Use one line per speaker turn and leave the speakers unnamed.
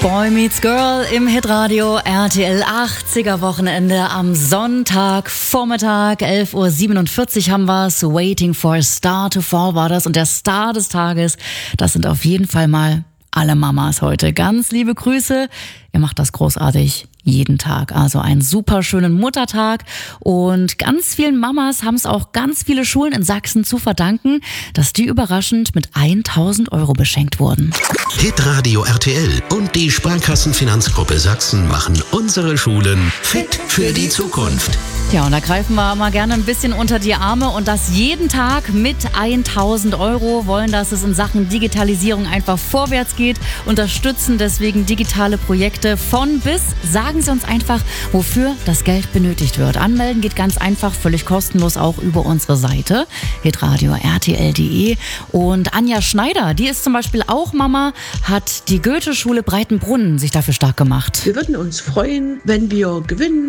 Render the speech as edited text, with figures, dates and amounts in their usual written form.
Boy Meets Girl im Hitradio RTL 80er Wochenende am Sonntagvormittag, 11.47 Uhr haben wir's. Waiting for a Star to Fall war das. Und der Star des Tages, das sind auf jeden Fall mal alle Mamas heute. Ganz liebe Grüße. Ihr macht das großartig jeden Tag. Also einen super schönen Muttertag. Und ganz vielen Mamas haben es auch ganz viele Schulen in Sachsen zu verdanken, dass die überraschend mit 1.000 Euro beschenkt wurden.
Hitradio RTL und die Sparkassenfinanzgruppe Sachsen machen unsere Schulen fit für die Zukunft.
Ja, und da greifen wir mal gerne ein bisschen unter die Arme und das jeden Tag mit 1.000 Euro. Wollen, dass es in Sachen Digitalisierung einfach vorwärts geht, unterstützen deswegen digitale Projekte von bis. Sagen Sie uns einfach, wofür das Geld benötigt wird. Anmelden geht ganz einfach, völlig kostenlos auch über unsere Seite hitradio rtl.de. Und Anja Schneider, die ist zum Beispiel auch Mama, hat die Goethe-Schule Breitenbrunn sich dafür stark gemacht.
Wir würden uns freuen, wenn wir gewinnen.